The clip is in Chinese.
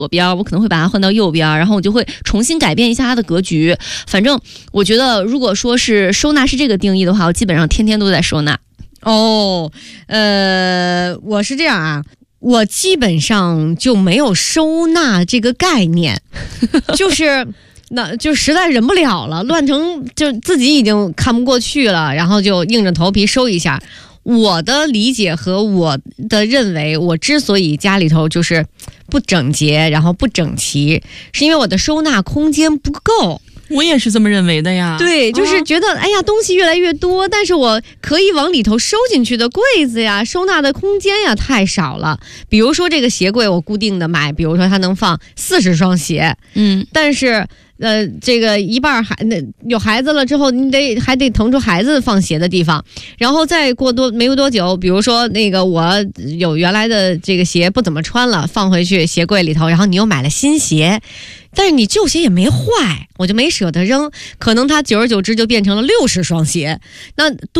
左边，我可能会把它换到右边，然后我就会重新改变一下它的格局。反正我觉得，如果说是收纳是这个定义的话，我基本上天天都在收纳。 哦，我是这样啊。我基本上就没有收纳这个概念，就实在忍不了了，乱成就自己已经看不过去了，然后就硬着头皮收一下。我的理解和我的认为，我之所以家里头就是不整洁，然后不整齐，是因为我的收纳空间不够。 我也是这么认为的呀。 对，就是觉得哎呀，东西越来越多，但是我可以往里头收进去的柜子呀，收纳的空间呀太少了。比如说这个鞋柜，我固定的买，比如说它能放40双鞋，但是这个一半有孩子了之后，你还得腾出孩子放鞋的地方，然后再没有多久，比如说那个我有原来的这个鞋不怎么穿了，放回去鞋柜里头，然后你又买了新鞋。但是你旧鞋也没坏，我就没舍得扔，可能它久而久之就变成了60双鞋。那